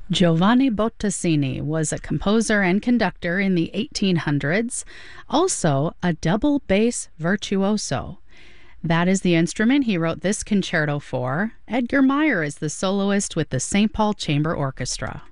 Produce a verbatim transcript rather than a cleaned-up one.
Giovanni Bottesini was a composer and conductor in the eighteen hundreds, also a double bass virtuoso. That is the instrument he wrote this concerto for. Edgar Meyer is the soloist with the Saint Paul Chamber Orchestra.